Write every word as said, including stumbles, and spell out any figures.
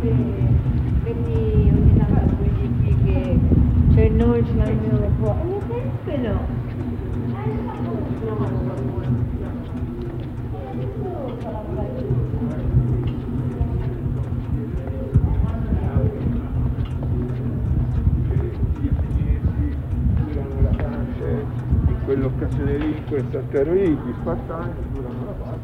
Vedi ogni tanto quelli qui che c'è noi ci almeno un po'. E sempre no. In quell'occasione lì, in quel Saltero lì, gli spartani durano la pace.